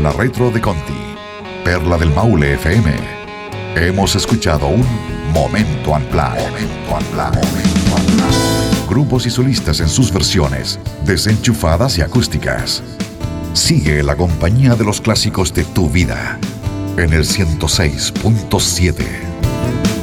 la retro de Conti, Perla del Maule FM. Hemos escuchado un Momento Unplugged. Grupos y solistas en sus versiones, desenchufadas y acústicas. Sigue la compañía de los clásicos de tu vida en el 106.7.